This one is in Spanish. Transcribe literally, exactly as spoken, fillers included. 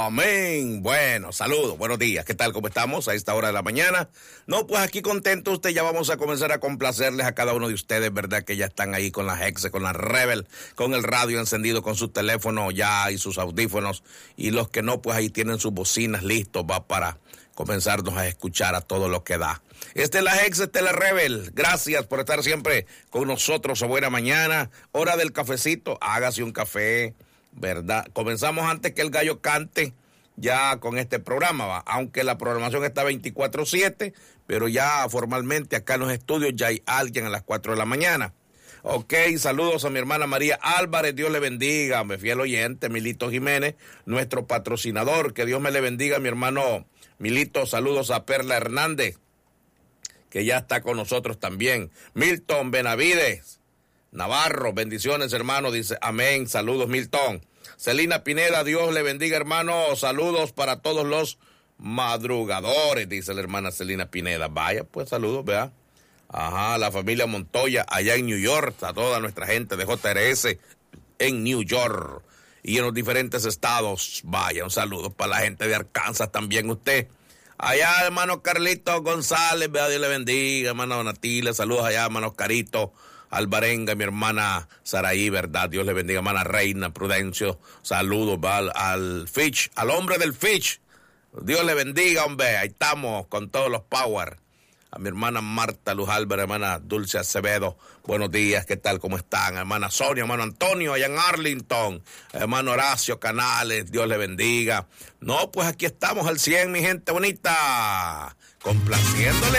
Amén. Bueno, saludos, buenos días. ¿Qué tal? ¿Cómo estamos a esta hora de la mañana? No, pues aquí contento usted, ya vamos a comenzar a complacerles a cada uno de ustedes, ¿verdad? Que ya están ahí con las Hexe, con la Rebel, con el radio encendido, con su teléfono ya y sus audífonos. Y los que no, pues ahí tienen sus bocinas listos, va para comenzarnos a escuchar a todo lo que da. Esta es la Hexe, esta es la Rebel. Gracias por estar siempre con nosotros a buena mañana. Hora del cafecito, hágase un café, ¿verdad? Comenzamos antes que el gallo cante ya con este programa, ¿va? Aunque la programación está veinticuatro siete, pero ya formalmente acá en los estudios ya hay alguien a las cuatro de la mañana. Ok, saludos a mi hermana María Álvarez, Dios le bendiga, mi fiel oyente, Milito Jiménez, nuestro patrocinador, que Dios me le bendiga, mi hermano Milito, saludos a Perla Hernández, que ya está con nosotros también, Milton Benavides Navarro, bendiciones hermano, dice amén, saludos Milton. Celina Pineda, Dios le bendiga hermano, saludos para todos los madrugadores, dice la hermana Celina Pineda. Vaya pues saludos, vea. Ajá, la familia Montoya allá en New York, a toda nuestra gente de J R S en New York y en los diferentes estados. Vaya, un saludo para la gente de Arkansas también usted. Allá hermano Carlito González, vea, Dios le bendiga, hermana Donatila, saludos allá hermano Carito Alvarenga, mi hermana Saraí, ¿verdad? Dios le bendiga, hermana Reina Prudencio, saludos va, al, al Fitch, al hombre del Fitch, Dios le bendiga, hombre, ahí estamos con todos los power. A mi hermana Marta Luz Álvarez, hermana Dulce Acevedo, buenos días, ¿qué tal? ¿Cómo están? Hermana Sonia, hermano Antonio, allá en Arlington, hermano Horacio Canales, Dios le bendiga. No, pues aquí estamos al cien, mi gente bonita, complaciéndole.